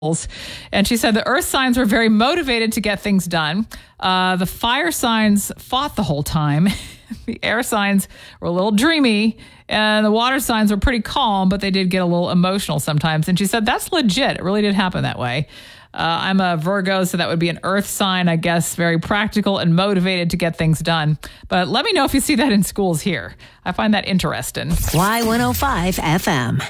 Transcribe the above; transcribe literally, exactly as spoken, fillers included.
And she said the earth signs were very motivated to get things done. Uh, the fire signs fought the whole time. The air signs were a little dreamy. And the water signs were pretty calm, but they did get a little emotional sometimes. And she said that's legit. It really did happen that way. Uh, I'm a Virgo, so that would be an earth sign, I guess, very practical and motivated to get things done. But let me know if you see that in schools here. I find that interesting. Y one oh five F M.